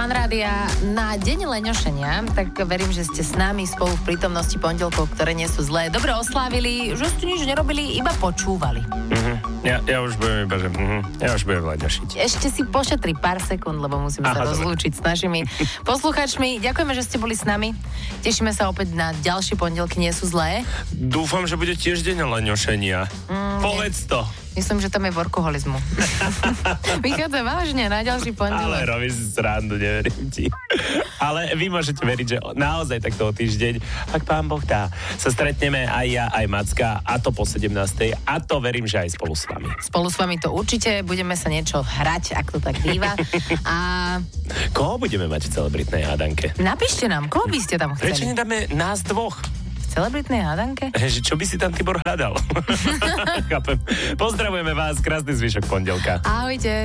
Fan Rádia na deň leňošenia, tak verím, že ste s nami spolu v prítomnosti pondelkov, ktoré nie sú zlé. Dobre oslávili, že ste nič nerobili, iba počúvali. Ja už budem iba, že ja už budem leňošiť. Ešte si pošetri pár sekúnd, lebo musíme sa rozlúčiť s našimi poslucháčmi. Ďakujeme, že ste boli s nami. Tešíme sa opäť na ďalšie pondelky, nie sú zlé. Dúfam, že bude tiež deň leňošenia. Povedz to. Myslím, že tam je workoholizmu. Vychádza vážne na ďalší pondelok. Ale robíš si srandu, neverím ti. Ale vy môžete veriť, že naozaj takto o týždeň, ak pán Boh dá, sa stretneme aj ja, aj Macka, a to po 17. A to verím, že aj spolu s vami. Spolu s vami to určite, budeme sa niečo hrať, ak to tak býva. A koho budeme mať v celebritnej hádanke? napíšte nám, koho by ste tam Prečo chceli? nedáme nás dvoch? V celebritnej hádanke? Čo by si tam Tibor hľadal? Chápem. Pozdravujeme vás, krásny zvyšok pondelka. Ahojte.